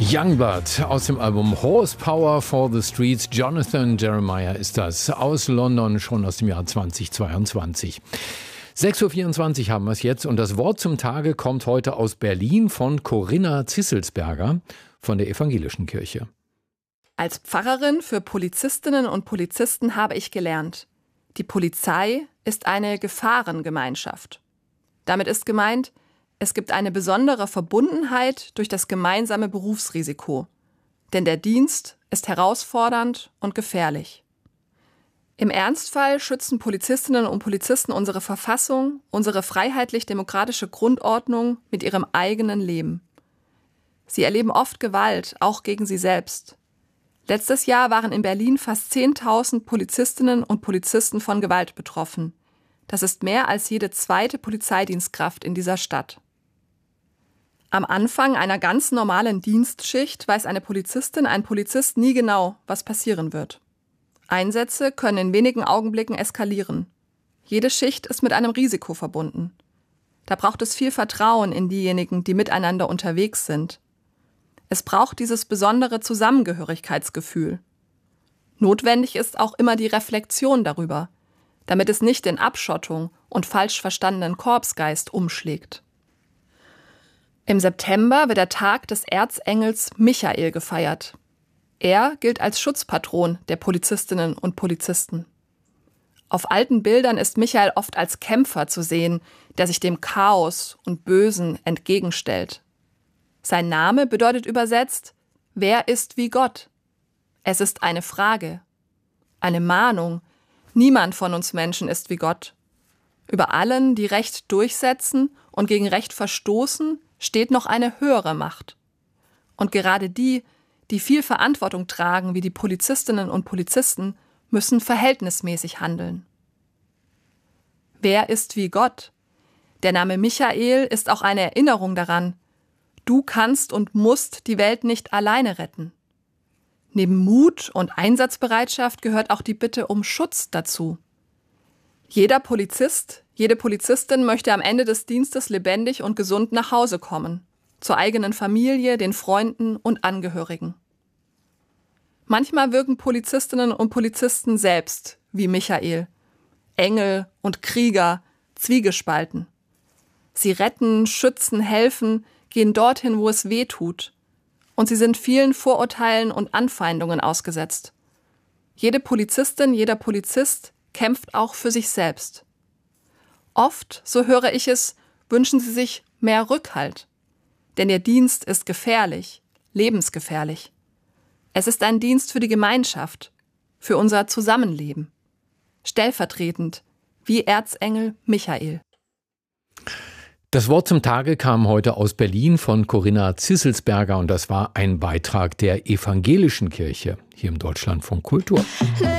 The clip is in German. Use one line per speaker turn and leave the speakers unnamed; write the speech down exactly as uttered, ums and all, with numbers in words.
Youngblood aus dem Album Horsepower for the Streets. Jonathan Jeremiah ist das, aus London, schon aus dem Jahr zweitausendzweiundzwanzig. sechs Uhr vierundzwanzig haben wir es jetzt und das Wort zum Tage kommt heute aus Berlin von Corinna Zisselsberger von der Evangelischen Kirche.
Als Pfarrerin für Polizistinnen und Polizisten habe ich gelernt, die Polizei ist eine Gefahrengemeinschaft. Damit ist gemeint, es gibt eine besondere Verbundenheit durch das gemeinsame Berufsrisiko. Denn der Dienst ist herausfordernd und gefährlich. Im Ernstfall schützen Polizistinnen und Polizisten unsere Verfassung, unsere freiheitlich-demokratische Grundordnung mit ihrem eigenen Leben. Sie erleben oft Gewalt, auch gegen sie selbst. Letztes Jahr waren in Berlin fast zehntausend Polizistinnen und Polizisten von Gewalt betroffen. Das ist mehr als jede zweite Polizeidienstkraft in dieser Stadt. Am Anfang einer ganz normalen Dienstschicht weiß eine Polizistin, ein Polizist nie genau, was passieren wird. Einsätze können in wenigen Augenblicken eskalieren. Jede Schicht ist mit einem Risiko verbunden. Da braucht es viel Vertrauen in diejenigen, die miteinander unterwegs sind. Es braucht dieses besondere Zusammengehörigkeitsgefühl. Notwendig ist auch immer die Reflexion darüber, damit es nicht in Abschottung und falsch verstandenen Korpsgeist umschlägt. Im September wird der Tag des Erzengels Michael gefeiert. Er gilt als Schutzpatron der Polizistinnen und Polizisten. Auf alten Bildern ist Michael oft als Kämpfer zu sehen, der sich dem Chaos und Bösen entgegenstellt. Sein Name bedeutet übersetzt: Wer ist wie Gott? Es ist eine Frage, eine Mahnung. Niemand von uns Menschen ist wie Gott. Über allen, die Recht durchsetzen und gegen Recht verstoßen, steht noch eine höhere Macht. Und gerade die, die viel Verantwortung tragen, wie die Polizistinnen und Polizisten, müssen verhältnismäßig handeln. Wer ist wie Gott? Der Name Michael ist auch eine Erinnerung daran: Du kannst und musst die Welt nicht alleine retten. Neben Mut und Einsatzbereitschaft gehört auch die Bitte um Schutz dazu. Jeder Polizist, jede Polizistin möchte am Ende des Dienstes lebendig und gesund nach Hause kommen, zur eigenen Familie, den Freunden und Angehörigen. Manchmal wirken Polizistinnen und Polizisten selbst wie Michael, Engel und Krieger, zwiegespalten. Sie retten, schützen, helfen, gehen dorthin, wo es weh tut. Und sie sind vielen Vorurteilen und Anfeindungen ausgesetzt. Jede Polizistin, jeder Polizist kämpft auch für sich selbst. Oft, so höre ich es, wünschen sie sich mehr Rückhalt. Denn ihr Dienst ist gefährlich, lebensgefährlich. Es ist ein Dienst für die Gemeinschaft, für unser Zusammenleben. Stellvertretend, wie Erzengel Michael.
Das Wort zum Tage kam heute aus Berlin von Corinna Zisselsberger und das war ein Beitrag der Evangelischen Kirche hier im Deutschlandfunk Kultur.